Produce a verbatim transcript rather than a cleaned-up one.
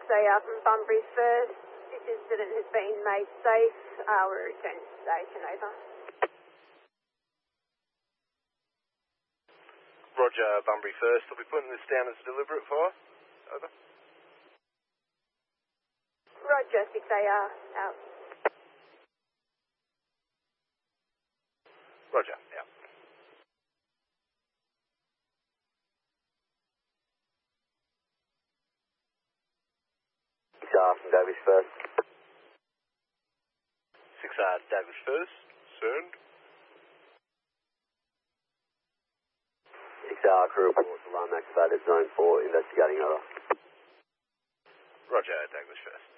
A R from Bunbury first. This incident has been made safe. Uh, we're returning to station, over. Roger, Bunbury first. I'll be putting this down as deliberate fire. Over. Roger, six A R, out. Roger, out. six R from Davis first. six R, Davis first. Cerned. six R crew reports alarm activated zone four, investigating over. Roger, Douglas first.